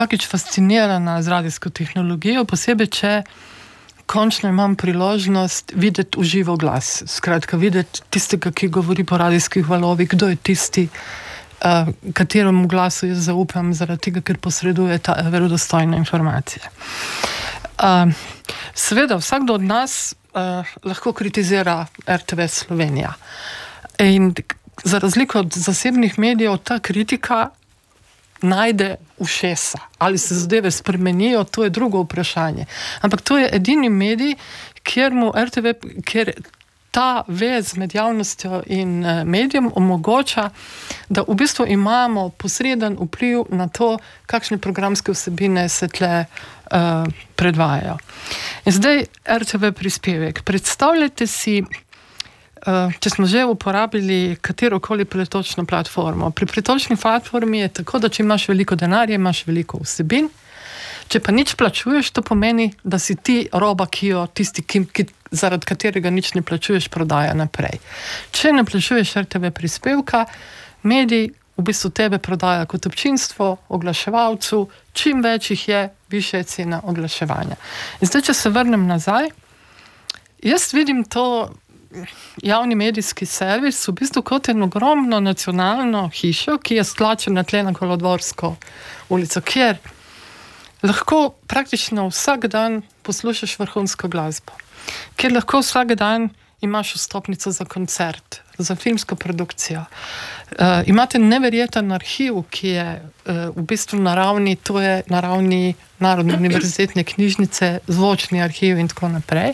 vsakič fascinirana z radijsko tehnologijo, posebej, če končno imam priložnost videti v živo glas. Skratka, videti tistega, ki govori po radijskih valovih, kdo je tisti, kateremu glasu jaz zaupam, zaradi tega, ker posreduje ta verodostojne informacije. Seveda, vsakdo od nas lahko kritizira RTV Slovenija. In za razliko od zasebnih medijev, ta kritika najde ušesa. Ali se zadeve spremenijo, to je drugo vprašanje. Ampak to je edini medij, kjer ta vez med javnostjo in medijem omogoča, da v bistvu imamo posreden vpliv na to, kakšne programske vsebine se tle predvajajo. In zdaj RTV prispevek. Predstavljajte si, če smo že uporabili katerokoli pretočno platformo. Pri pretočni platformi je tako, da če imaš veliko denarja, imaš veliko vsebin. Če pa nič plačuješ, to pomeni, da si ti roba, ki jo tisti, zaradi katerega nič ne plačuješ, prodaja naprej. Če ne plačuješ RTV prispevka, medij v bistvu tebe prodaja kot občinstvo, oglaševalcu, čim več jih je, višja je cena oglaševanja. In zdaj, če se vrnem nazaj, jaz vidim to javni medijski servis v bistvu kot eno ogromno nacionalno hišo, ki je stlačena tle na Kolodvorsko ulico, kjer lahko praktično vsak dan poslušaš vrhunsko glasbo, kjer lahko vsak dan imaš vstopnico za koncert, za filmsko produkcijo. Imate neverjeten arhiv, ki je v bistvu na ravni Narodne univerzitetne knjižnice, zvočni arhiv in tako naprej.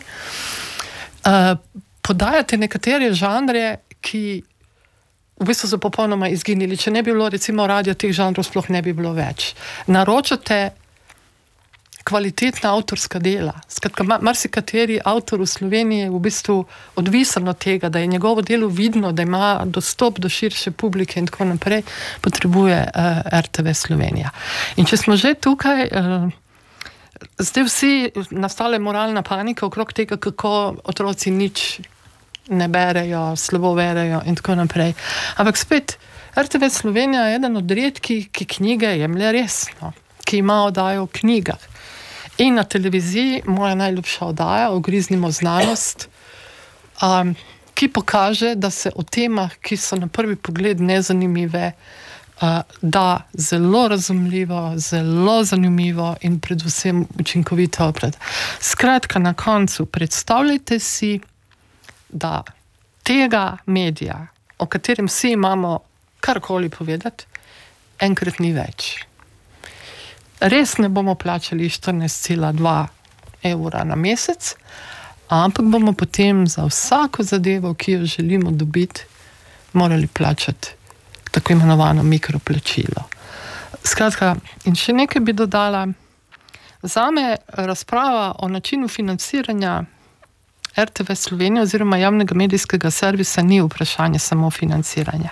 Podajate nekatere žanre, ki v bistvu so popolnoma izginili. Če ne bi bilo recimo radija, teh žanrov sploh ne bi bilo več. Naročate kvalitetna avtorska dela. Skratka, marsikateri avtor v Sloveniji je v bistvu odvisen od tega, da je njegovo delo vidno, da ima dostop do širše publike in tako naprej, potrebuje RTV Slovenija. In če smo že tukaj, zdaj vsi nastale moralna panika okrog tega, kako otroci nič ne berejo, slabo berejo in tako naprej. Ampak spet, RTV Slovenija je eden od redkih, ki knjige jemlje resno, ki ima oddajo o knjigah. In na televiziji moja najljubša oddaja Ugriznimo znanost, ki pokaže, da se o temah, ki so na prvi pogled nezanimive, da zelo razumljivo, zelo zanimivo in predvsem učinkovito obrati. Skratka, na koncu predstavljajte si, da tega medija, o katerem vsi imamo karkoli povedati, enkrat ni več. Res ne bomo plačali 14,2 evra na mesec, ampak bomo potem za vsako zadevo, ki jo želimo dobiti, morali plačati tako imenovano mikroplačilo. Skratka, in še nekaj bi dodala. Zame razprava o načinu financiranja RTV Slovenije oziroma javnega medijskega servisa ni vprašanje samo financiranja.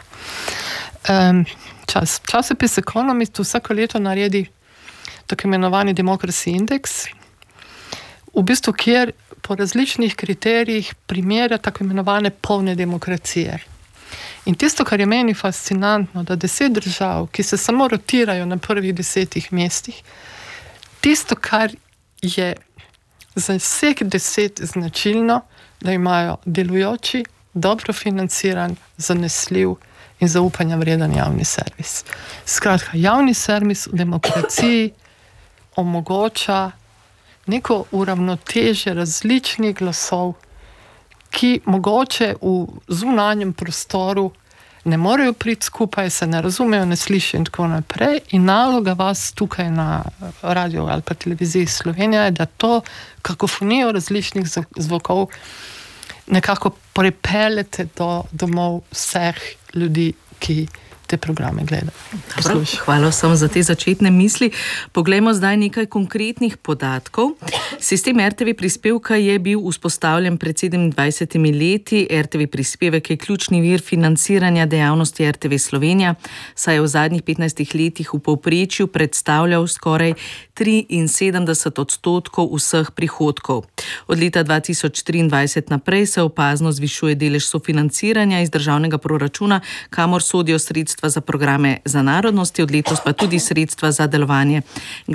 Časopis Economist vsako leto naredi tako imenovani Democracy Index, v bistvu kjer po različnih kriterijih primerja tako imenovane polne demokracije. In tisto, kar je meni fascinantno, da 10 držav, ki se samo rotirajo na prvih 10 mestih, tisto, kar je za vseh 10 značilno, da imajo delujoči, dobro financiran, zanesljiv in zaupanja vreden javni servis. Skratka, javni servis v demokraciji omogoča neko uravnotežje različnih glasov, ki mogoče v zunanjem prostoru ne morejo priti skupaj, se ne razumejo, ne slišijo in tako naprej. In naloga vas tukaj na radiju ali pa televiziji Slovenija je, da to kakofonijo različnih zvokov nekako prepeljete do domov vseh ljudi, ki te programe gledajo. Hvala vsem za te začetne misli. Poglejmo zdaj nekaj konkretnih podatkov. Sistem RTV prispevka je bil vzpostavljen pred 27 leti. RTV prispevek je ključni vir financiranja dejavnosti RTV Slovenija, saj je v zadnjih 15 letih v povprečju predstavljal skoraj 73% vseh prihodkov. Od leta 2023 naprej se opazno zvišuje delež sofinanciranja iz državnega proračuna, kamor sodijo sredstva za programe za narodnosti, od letos pa tudi sredstva za delovanje